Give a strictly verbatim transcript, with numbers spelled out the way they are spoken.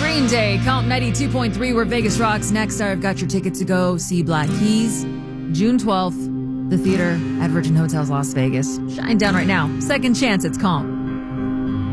Green Day, Count ninety-two point three, where Vegas rocks. Next, I've got your ticket to go see Black Keys, June twelfth, the theater at Virgin Hotels Las Vegas. Shine down right now. Second Chance, it's Calm.